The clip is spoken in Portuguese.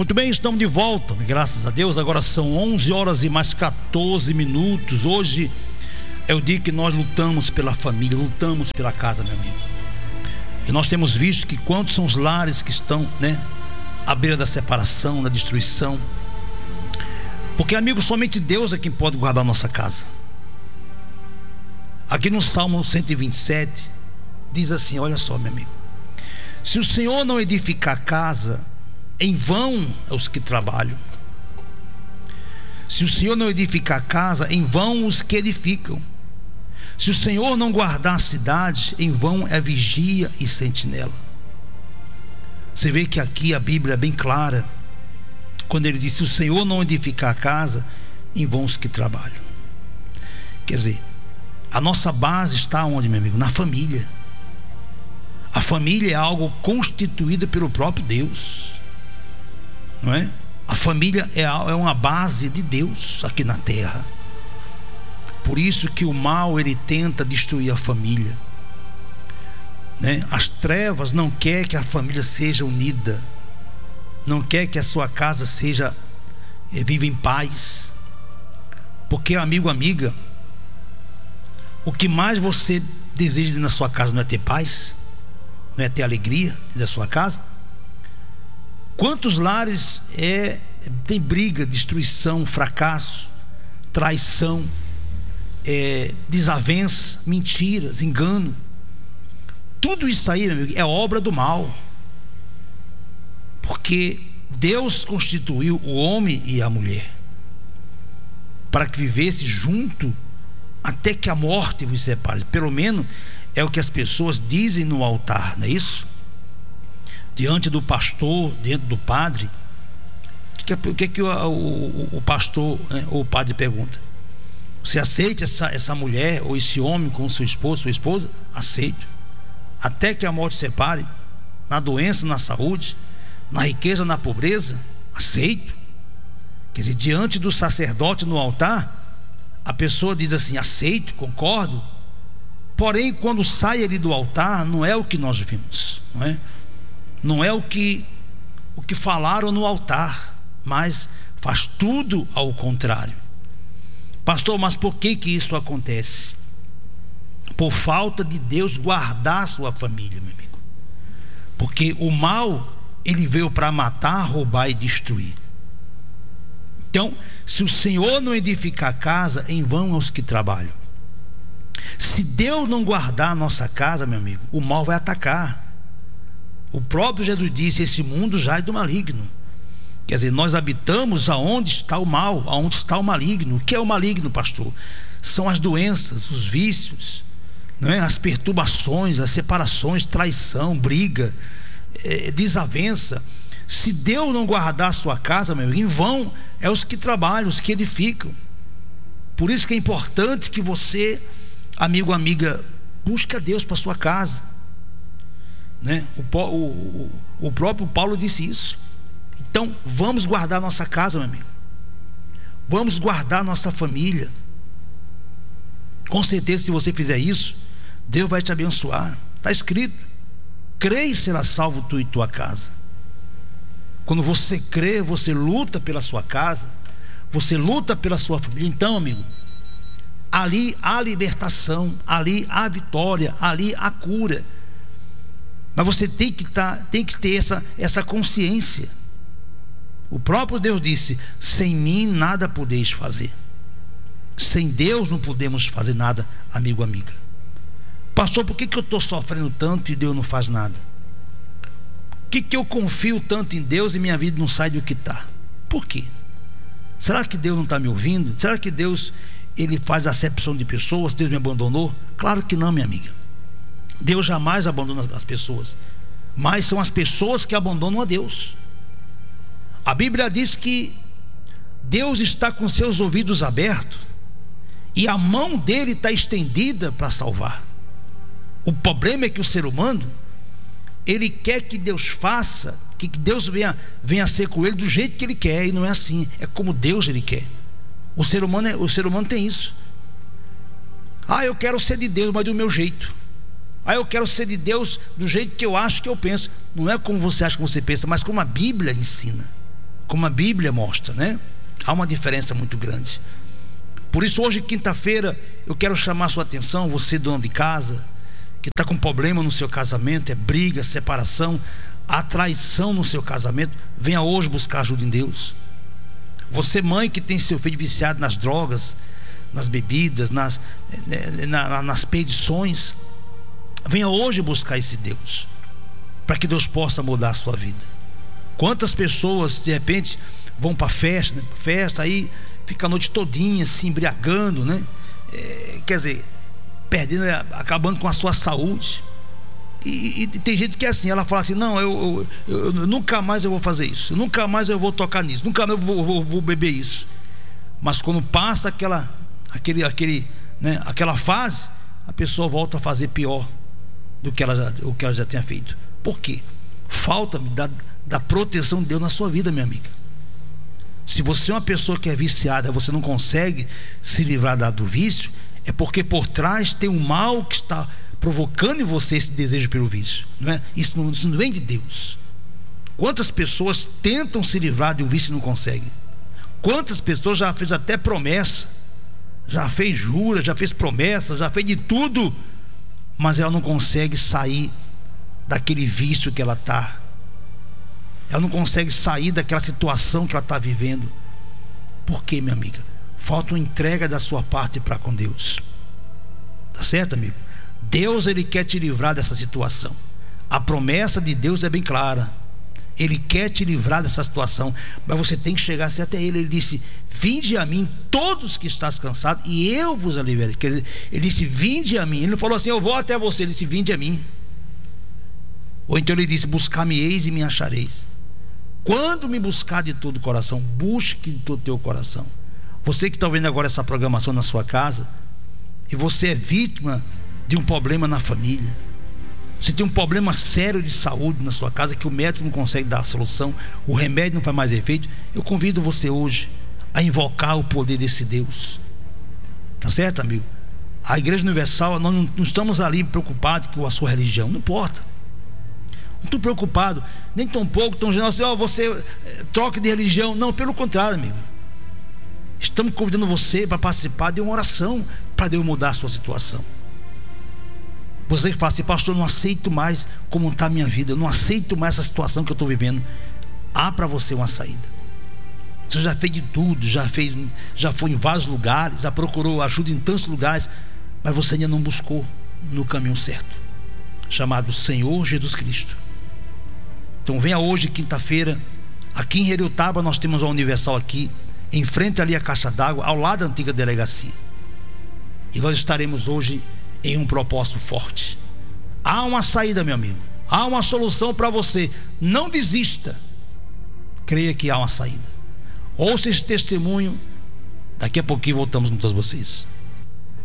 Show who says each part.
Speaker 1: Muito bem, estamos de volta, graças a Deus. Agora são 11 horas e mais 14 minutos. Hoje é o dia que nós lutamos pela família, lutamos pela casa, meu amigo. E nós temos visto que quantos são os lares que estão, à beira da separação, da destruição. Porque, amigo, somente Deus é quem pode guardar a nossa casa. Aqui no Salmo 127 diz assim, olha só, meu amigo: se o Senhor não edificar a casa, em vão é os que trabalham. Se o Senhor não edificar a casa, em vão os que edificam. Se o Senhor não guardar a cidade, em vão é vigia e sentinela. Você vê que aqui a Bíblia é bem clara quando ele diz: se o Senhor não edificar a casa, em vão os que trabalham. Quer dizer, a nossa base está onde, meu amigo? Na família. A família é algo constituído pelo próprio Deus, não é? A família é uma base de Deus aqui na terra. Por isso que o mal, ele tenta destruir a família, né? As trevas não quer que a família seja unida, não quer que a sua casa seja viva em paz. Porque, amigo, amiga, o que mais você deseja na sua casa não é ter paz, não é ter alegria da sua casa? Quantos lares tem briga, destruição, fracasso, traição, desavença, mentiras, engano? Tudo isso aí, meu amigo, é obra do mal. Porque Deus constituiu o homem e a mulher para que vivesse junto até que a morte os separe. Pelo menos é o que as pessoas dizem no altar, não é isso? Diante do pastor, diante do padre. O que o pastor, ou o padre pergunta? Você aceita essa mulher ou esse homem como seu esposo, sua esposa? Aceito. Até que a morte separe, na doença, na saúde, na riqueza, na pobreza? Aceito. Quer dizer, diante do sacerdote no altar, a pessoa diz assim: aceito, concordo. Porém, quando sai ali do altar, não é o que nós vimos, não é? Não é o que falaram no altar, mas faz tudo ao contrário. Pastor, mas por que isso acontece? Por falta de Deus guardar a sua família, meu amigo. Porque o mal, ele veio para matar, roubar e destruir. Então, se o Senhor não edificar a casa, em vão é os que trabalham. Se Deus não guardar a nossa casa, meu amigo, o mal vai atacar. O próprio Jesus disse: esse mundo jaz do maligno. Quer dizer, nós habitamos aonde está o mal, aonde está o maligno. O que é o maligno, pastor? São as doenças, os vícios, não é? As perturbações, as separações, traição, briga, desavença. Se Deus não guardar a sua casa, meu amigo, em vão é os que trabalham, os que edificam. Por isso que é importante que você, amigo, amiga, busque a Deus para a sua casa, né? O próprio Paulo disse isso. Então vamos guardar nossa casa, meu amigo. Vamos guardar nossa família. Com certeza, se você fizer isso, Deus vai te abençoar. Está escrito: crê e será salvo tu e tua casa. Quando você crê, você luta pela sua casa, você luta pela sua família. Então, amigo, ali há libertação, ali há vitória, ali há cura. Mas você tem que ter essa consciência. O próprio Deus disse: sem mim nada podeis fazer. Sem Deus não podemos fazer nada, amigo, amiga. Pastor, por que eu estou sofrendo tanto e Deus não faz nada? Por que eu confio tanto em Deus e minha vida não sai do que está? Por quê? Será que Deus não está me ouvindo? Será que Deus, ele faz acepção de pessoas? Deus me abandonou? Claro que não, minha amiga. Deus jamais abandona as pessoas, mas são as pessoas que abandonam a Deus. A Bíblia diz que Deus está com seus ouvidos abertos e a mão dele está estendida para salvar. O problema é que o ser humano, ele quer que Deus faça, que Deus venha ser com ele do jeito que ele quer, e não é assim. É como Deus ele quer. O ser humano tem isso. Eu quero ser de Deus, mas do meu jeito. Eu quero ser de Deus do jeito que eu acho que eu penso. Não é como você acha que você pensa, mas como a Bíblia ensina. como a Bíblia mostra, né? Há uma diferença muito grande. Por isso hoje, quinta-feira, eu quero chamar a sua atenção, você dona de casa, que está com problema no seu casamento, é briga, separação, há traição no seu casamento, venha hoje buscar ajuda em Deus. Você, mãe, que tem seu filho viciado nas drogas, nas bebidas, nas perdições, venha hoje buscar esse Deus, para que Deus possa mudar a sua vida. Quantas pessoas de repente vão para festa, né? Festa, aí fica a noite todinha se embriagando, né? Quer dizer, perdendo, acabando com a sua saúde. E tem gente que é assim, ela fala assim: não, eu nunca mais eu vou fazer isso, nunca mais eu vou tocar nisso, nunca mais eu vou beber isso. Mas quando passa aquela fase, a pessoa volta a fazer pior do que ela já tinha feito. Por quê? Falta da proteção de Deus na sua vida, minha amiga. Se você é uma pessoa que é viciada, você não consegue se livrar do vício, é porque por trás tem um mal que está provocando em você esse desejo pelo vício, não é? Isso não vem de Deus. Quantas pessoas tentam se livrar de um vício e não conseguem? Quantas pessoas já fez até promessa, já fez jura, já fez promessa, já fez de tudo, mas ela não consegue sair daquele vício que ela está. Ela não consegue sair daquela situação que ela está vivendo. Por quê, minha amiga? Falta uma entrega da sua parte para com Deus. Tá certo, amigo? Deus, Ele quer te livrar dessa situação. A promessa de Deus é bem clara. Ele quer te livrar dessa situação, mas você tem que chegar até Ele. Ele disse: vinde a mim todos que estás cansados e eu vos aliviarei. Quer dizer, Ele disse: vinde a mim. Ele não falou assim: eu vou até você. Ele disse: vinde a mim. Ou então Ele disse: buscar-me-eis e me achareis. Quando me buscar de todo o coração, busque de todo o teu coração. Você que está vendo agora essa programação na sua casa, e você é vítima de um problema na família, você tem um problema sério de saúde na sua casa, que o médico não consegue dar a solução, o remédio não faz mais efeito, eu convido você hoje a invocar o poder desse Deus. Tá certo, amigo? A Igreja Universal, nós não estamos ali preocupados com a sua religião, não importa. Não estou preocupado, nem tão pouco, tão generoso assim: você troca de religião. Não, pelo contrário, amigo. Estamos convidando você para participar de uma oração para Deus mudar a sua situação. Você que fala assim: pastor, eu não aceito mais como está a minha vida, eu não aceito mais essa situação que eu estou vivendo. Há para você uma saída. Você já fez de tudo, já foi em vários lugares, já procurou ajuda em tantos lugares, mas você ainda não buscou no caminho certo, chamado Senhor Jesus Cristo. Então venha hoje, quinta-feira, aqui em Herutaba nós temos a Universal aqui, em frente ali a caixa d'água, ao lado da antiga delegacia. E nós estaremos hoje em um propósito forte. Há uma saída, meu amigo. Há uma solução para você. Não desista. Creia que há uma saída. Ouça esse testemunho. Daqui a pouquinho voltamos com todos vocês.